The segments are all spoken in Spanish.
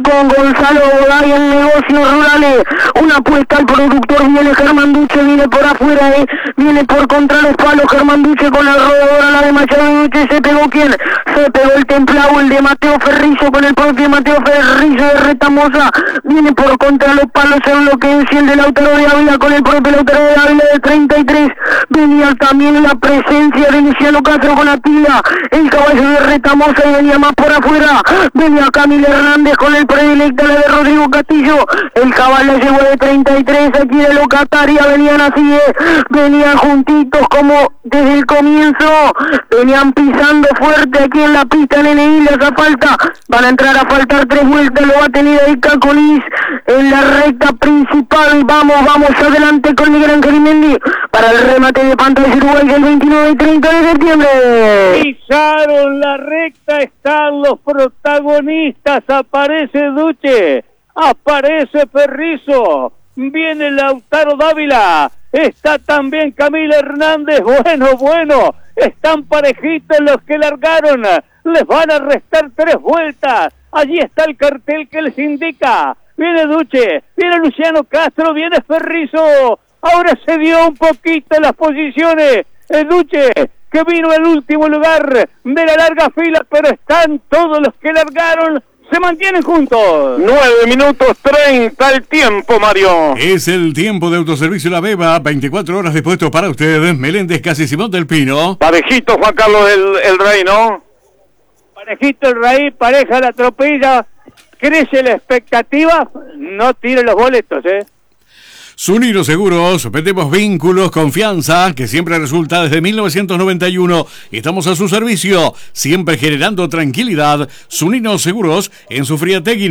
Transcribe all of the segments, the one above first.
con Gonzalo Goday en Negocios Rurales. Una apuesta al productor, viene Germán Duche, viene por afuera, viene por contra los palos Germán Duche con la rodadora, la de Machado Duche. ¿Se pegó quién? Se pegó el templado, el de Mateo Ferrizo con el propio Mateo Ferrizo de Retamosa. Viene por contra los palos en lo que es el de Lautaro de Ávila con el propio Lautaro de Ávila de 33. Venía también la presencia de Luciano Castro con Atila, el caballo de Retamosa, y venía más por afuera. Venía Camila Hernández con el predilecto, la de Rodrigo Castillo. El caballo la llevó de 33, aquí de Locataria. Venían así, venían juntitos como desde el comienzo. Venían pisando fuerte aquí en la pista, Nene Islas. A falta, van a entrar a faltar 3 vueltas, lo va a tener ahí Caconis en la recta principal. Vamos adelante con Miguel Ángel Imendi para el remate de pantalla Uruguay del 29 y 30 de septiembre. Pisaron la recta, están los protagonistas. Aparece Duche, aparece Ferrizo, viene Lautaro Dávila, está también Camila Hernández. Bueno, están parejitos los que largaron, les van a restar 3 vueltas. Allí está el cartel que les indica. Viene Duche, viene Luciano Castro, viene Ferrizo. Ahora se dio un poquito las posiciones. Duche, que vino el último lugar de la larga fila, pero están todos los que largaron, se mantienen juntos. 9 minutos 30 el tiempo, Mario. Es el tiempo de Autoservicio La Beba, 24 horas de puesto para ustedes. Meléndez, Casi Simón del Pino. Parejito, Juan Carlos, el Rey, ¿no? Parejito el Rey, pareja la tropilla. Crece la expectativa, no tire los boletos, Zunino Seguros, vendemos vínculos, confianza, que siempre resulta desde 1991. Estamos a su servicio, siempre generando tranquilidad. Zunino Seguros, en Sufriategui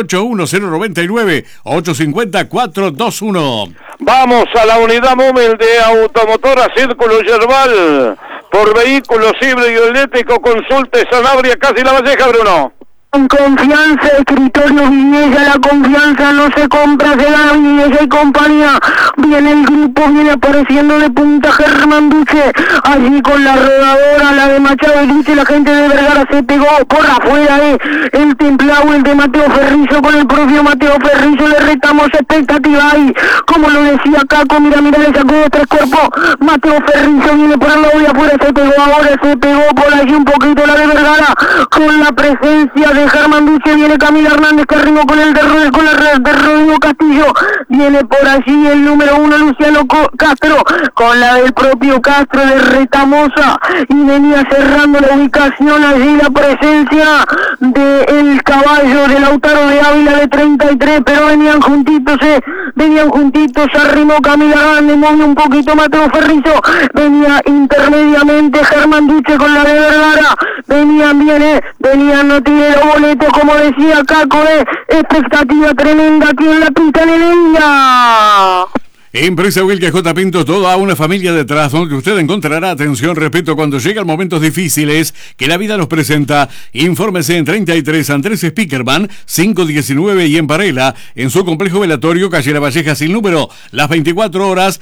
981-099-850-421. Vamos a la unidad móvil de Automotora Círculo Yerbal. Por vehículos híbrido eléctrico, consulte Sanabria, Casi La Valleja, Bruno. Con confianza, escritorio Viñella, la confianza no se compra, se gana. Viñella y compañía. Viene el grupo, viene apareciendo de punta Germán Duche, allí con la rodadora, la de Machado Duche. La gente de Vergara se pegó por afuera, el templado, el de Mateo Ferrizo con el propio Mateo Ferrizo. Le retamos expectativa ahí, como lo decía Caco. Mira, le sacó 2, 3 cuerpos. Mateo Ferrizo viene por el lado de afuera, se pegó ahora, se pegó por allí un poquito la de Vergara, con la presencia de Germán Duche. Viene Camila Hernández que arrimó con el de Rodrigo Castillo. Viene por allí el número 1 Luciano Castro con la del propio Castro de Retamosa, y venía cerrando la ubicación allí la presencia del caballo de Lautaro de Ávila de 33, pero venían juntitos, arrimó Camila Hernández, movió un poquito Mateo Ferrizo, venía intermediamente Germán Duche con la de Vergara. Venían, no tiene los boletos, como decía Caco, expectativa tremenda aquí en la pista de Leila. Empresa Wilke J. Pinto, toda una familia detrás, donde usted encontrará atención, respeto cuando llegan momentos difíciles que la vida nos presenta. Infórmese en 33 Andrés Spickerman, 519 y en Varela, en su complejo velatorio, calle La Valleja sin número, las 24 horas,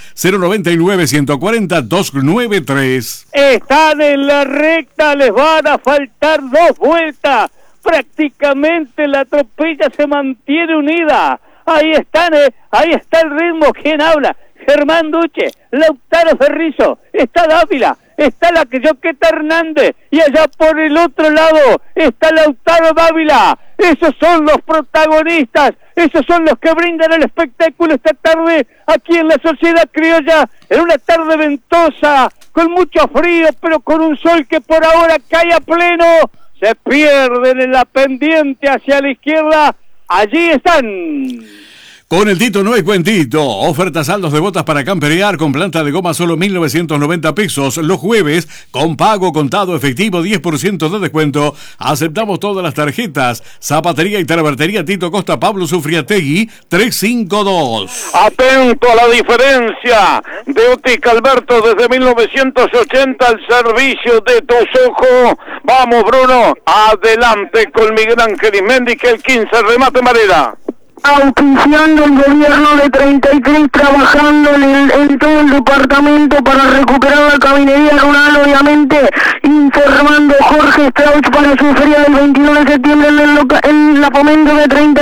099-140-293. Están en la recta, les van a faltar 2 vueltas. Prácticamente la tropilla se mantiene unida. Ahí están, ahí está el ritmo. ¿Quién habla? Germán Duche, Lautaro Ferrizo, está Dávila, está la Yoqueta Hernández, y allá por el otro lado está Lautaro Dávila. Esos son los protagonistas, esos son los que brindan el espectáculo esta tarde aquí en la Sociedad Criolla, en una tarde ventosa, con mucho frío, pero con un sol que por ahora cae a pleno. Se pierden en la pendiente hacia la izquierda. Allí están. Con el Tito no hay cuentito. Ofertas saldos de botas para camperear con planta de goma solo 1.990 pesos. Los jueves con pago contado efectivo 10% de descuento. Aceptamos todas las tarjetas. Zapatería y Travertería Tito Costa Pablo Sufriategui 352. Atento a la diferencia de Óptica Alberto desde 1980 al servicio de tus ojos. Vamos, Bruno, adelante con Miguel Ángel Imendi, que el 15 remate Marela. Auspiciando el gobierno de 33, trabajando en todo el departamento para recuperar la caminería rural, obviamente, informando Jorge Strauch para su feria del 21 de septiembre en la Fomento de 30.